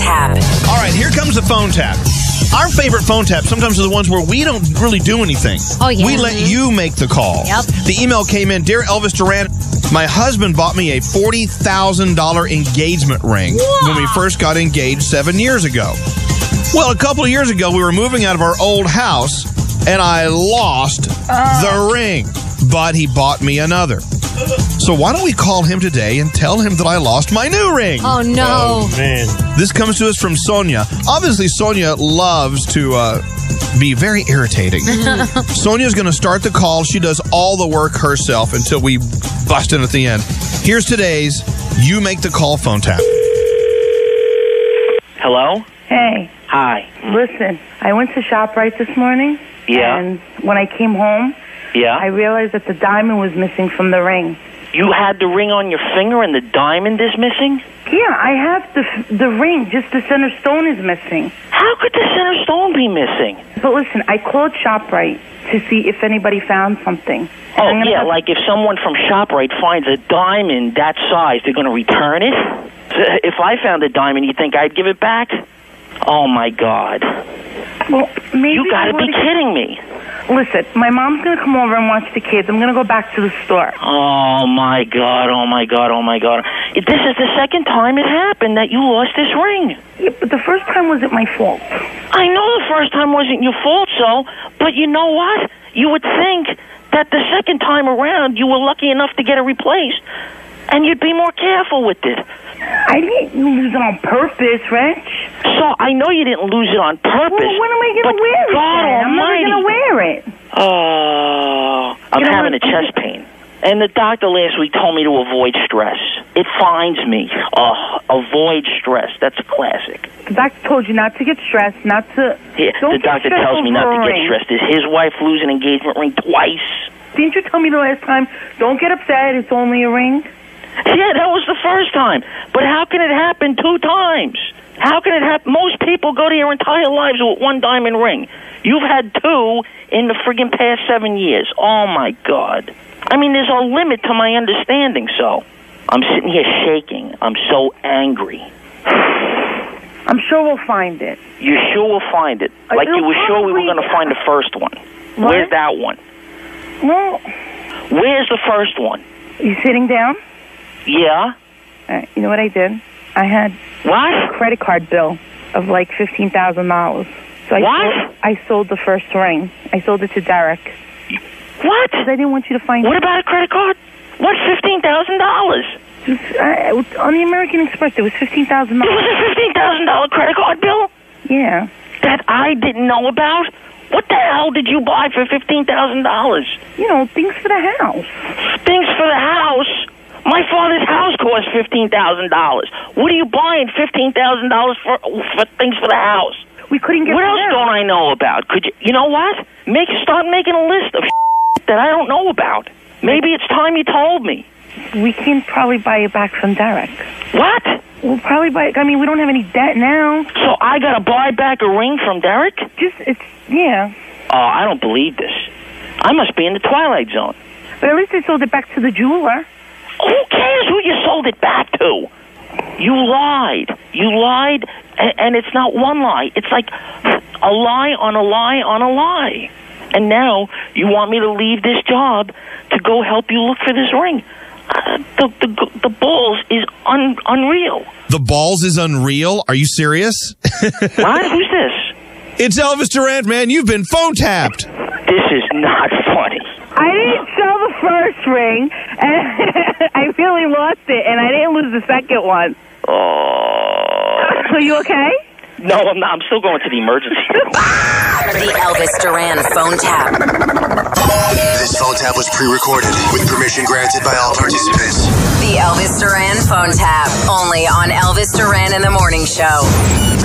tap. All right, here comes the phone tap. Our favorite phone taps sometimes are the ones where we don't really do anything. Oh, yeah. We let you make the call. Yep. The email came in, Dear Elvis Duran, my husband bought me a $40,000 engagement ring when we first got engaged 7 years ago. Well, a couple of years ago, we were moving out of our old house, and I lost the ring. But he bought me another. So why don't we call him today and tell him that I lost my new ring? Oh, no. Oh, man. This comes to us from Sonia. Obviously, Sonia loves to be very irritating. Sonia's going to start the call. She does all the work herself until we bust in at the end. Here's today's You Make the Call phone tap. Hello? Hey, Hi. listen, I went to ShopRite this morning. Yeah? And when I came home, Yeah? I realized that the diamond was missing from the ring. You had the ring on your finger and the diamond is missing? Yeah, I have the ring, just the center stone is missing. How could the center stone be missing? But listen, I called ShopRite to see if anybody found something. Oh, yeah, like if someone from ShopRite finds a diamond that size, they're going to return it? If I found a diamond, you think I'd give it back? Oh, my God. Well, maybe You got to be kidding me. Listen, my mom's going to come over and watch the kids. I'm going to go back to the store. Oh, my God, oh, my God, oh, my God. This is the second time it happened that you lost this ring. Yeah, but the first time wasn't my fault. I know the first time wasn't your fault, so, but you know what? You would think that the second time around you were lucky enough to get it replaced, and you'd be more careful with it. I didn't lose it on purpose, Rich. So, I know you didn't lose it on purpose. Well, when am I going to wear it? God then? I'm never going to wear it. Oh, I'm having a chest pain. And the doctor last week told me to avoid stress. It finds me. Avoid stress. That's a classic. The doctor told you not to get stressed, not to... Yeah, the doctor tells me not to get stressed. Did his wife lose an engagement ring twice? Didn't you tell me the last time, don't get upset, it's only a ring? Yeah, that was the first time. But how can it happen 2 times? How can it happen? Most people go their entire lives with one diamond ring. You've had 2 in the friggin' past 7 years. Oh, my God. I mean, there's a limit to my understanding, so. I'm sitting here shaking. I'm so angry. I'm sure we'll find it. You sure we'll find it? Like you were sure we were going to find the first one. What? Where's that one? Well... Where's the first one? You sitting down? Yeah? You know what I did? I had What? a credit card bill of like $15,000. So I sold the first ring. I sold it to Derek. What? Because I didn't want you to find What it. about a credit card? What's $15,000? On the American Express, it was $15,000. It was a $15,000 credit card bill? Yeah. That I didn't know about? What the hell did you buy for $15,000? You know, things for the house. Things for the house? My father's house cost $15,000. What are you buying $15,000 for things for the house? We couldn't get What else don't I know about? Could you know what? Start making a list of that I don't know about. Maybe it's time you told me. We can probably buy it back from Derek. What? We'll probably buy it. I mean, we don't have any debt now. So I got to buy back a ring from Derek? Yeah. Oh, I don't believe this. I must be in the Twilight Zone. But at least I sold it back to the jeweler. Who cares who you sold it back to? You lied. You lied, and it's not one lie. It's like a lie on a lie on a lie. And now you want me to leave this job to go help you look for this ring. The balls is unreal. The balls is unreal? Are you serious? What? Who's this? It's Elvis Duran, man. You've been phone tapped. This is not funny. I didn't sell the first ring, and I really lost it, and I didn't lose the second one. Oh. Are you okay? No, I'm not. I'm still going to the emergency room. The Elvis Duran phone tap. This phone tap was pre-recorded with permission granted by all participants. The Elvis Duran phone tap. Only on Elvis Duran in the Morning Show.